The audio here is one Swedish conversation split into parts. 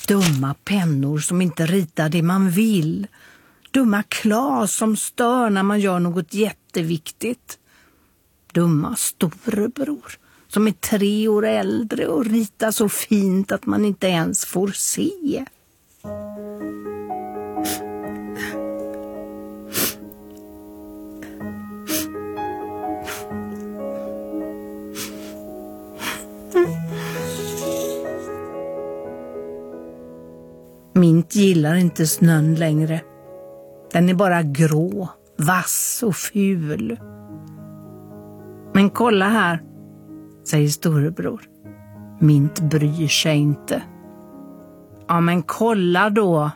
Dumma pennor som inte ritar det man vill. Dumma Klas som stör när man gör något jätteviktigt. Dumma storebror som är 3 år äldre och ritar så fint att man inte ens får se. Mint gillar inte snön längre. Den är bara grå, vass och ful. Men kolla här, säger storebror. Mint bryr sig inte. Ja, men kolla då.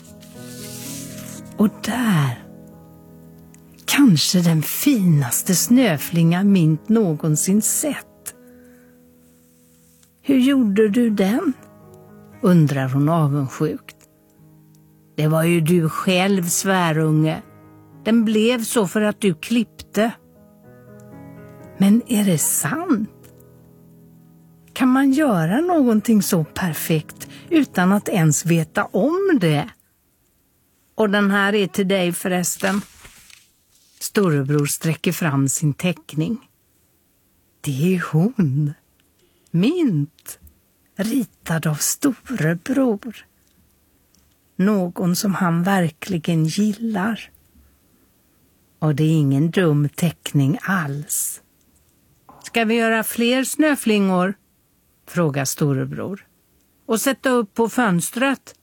Och där. Kanske den finaste snöflinga Mint någonsin sett. Hur gjorde du den? Undrar hon avundsjukt. Det var ju du själv, svärunge. Den blev så för att du klippte. Men är det sant? Kan man göra någonting så perfekt utan att ens veta om det? Och den här är till dig förresten. Storebror sträcker fram sin teckning. Det är hon. Mint. Ritad av storebror. Någon som han verkligen gillar. Och det är ingen dum teckning alls. Ska vi göra fler snöflingor? Frågar storebror. Och sätta upp på fönstret?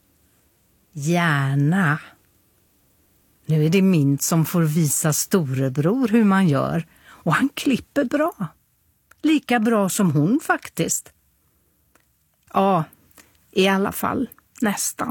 Gärna. Nu är det Mint som får visa storebror hur man gör. Och han klipper bra. Lika bra som hon faktiskt. Ja, i alla fall nästan.